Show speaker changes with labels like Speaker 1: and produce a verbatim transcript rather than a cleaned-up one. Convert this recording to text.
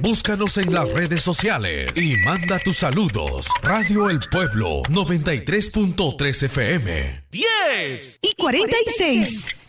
Speaker 1: Búscanos en las redes sociales y manda tus saludos. Radio El Pueblo noventa y tres punto tres F M.
Speaker 2: diez y cuarenta y seis.